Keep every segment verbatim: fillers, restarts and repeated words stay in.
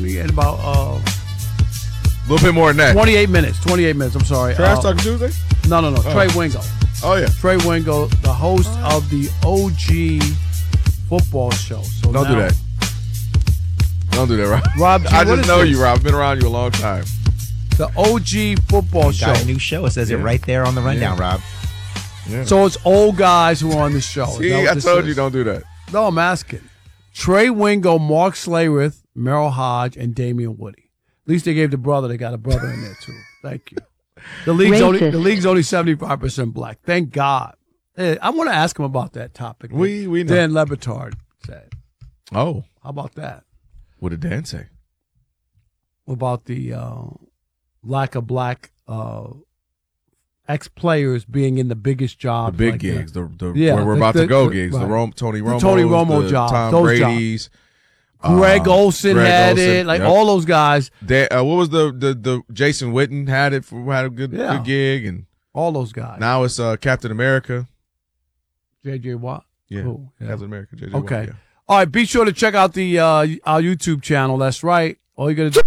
me in about uh, A little bit more than that. twenty-eight minutes. twenty-eight minutes. I'm sorry. Trash uh, Talking Tuesday? No, no, no. Oh. Trey Wingo. Oh, yeah. Trey Wingo, the host of the O G football show. So Don't now, do that. Don't do that, Rob. Rob G, I what just is know this? you, Rob. I've been around you a long time. The O G football show. Got a new show. It says Yeah. it right there on the rundown, Yeah. Rob. Yeah. So it's old guys who are on the show. Is See, that what I this told is? you don't do that. No, I'm asking. Trey Wingo, Mark Slayworth, Merrill Hodge, and Damian Woody. At least they gave the brother. They got a brother in there too. Thank you. The league's Racist. only the league's only seventy-five percent black. Thank God. Hey, I want to ask him about that topic. that We- we know. Dan Lebitard said. Oh. How about that? What did Dan say? About the uh, lack of black uh, ex-players being in the biggest The jobs. big like gigs. that. The, the Yeah, where we're the- about the- to go the- gigs. right. The Rom, Tony The Romo. Tony Romo the jobs, Tom those Brady's. Greg uh, Olson Greg had Olson, it. Like yep. all those guys. Dan, uh, what was the, the the Jason Witten had it for had a good Yeah. good gig, and All those guys. now it's uh, Captain America. J J Watt. Yeah, Cool. Yeah. Captain America. J J Okay. Watt, yeah. All right. Be sure to check out the uh, our YouTube channel. That's right. All you gotta do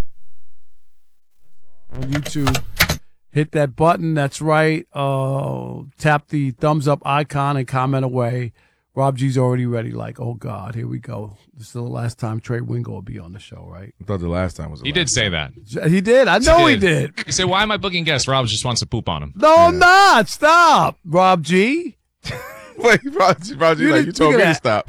on YouTube, hit that button. That's right. Uh, tap the thumbs up icon and comment away. Rob G's already ready. Like, oh God, here we go. This is the last time Trey Wingo will be on the show, right? I thought the last time was. The He last did say time. that. He did. I know he did. You say, why am I booking guests? Rob just wants to poop on him. No, I'm not. Stop, Rob G. Wait, Roger, Roger, You like didn't you told think me of to stop.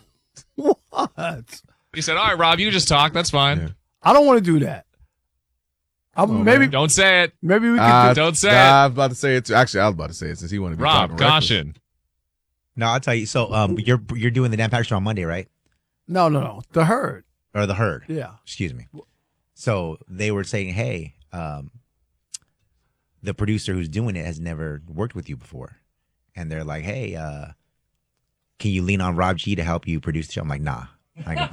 What? He said, all right, Rob, you can just talk. That's fine. Yeah. I don't want to do that. I, maybe, Don't say it. maybe we could. Uh, Don't say nah, it. I was about to say it too. Actually, I was about to say it since he wanted to be Rob, talking reckless. caution. No, I'll tell you. So, um, you're you're doing the Dan Patrick Show on Monday, right? no, no, no. The herd. Or the herd? Yeah. Excuse me. So they were saying, hey, um, the producer who's doing it has never worked with you before, and they're like, hey, uh, can you lean on Rob G to help you produce the show? I'm like, nah. I can,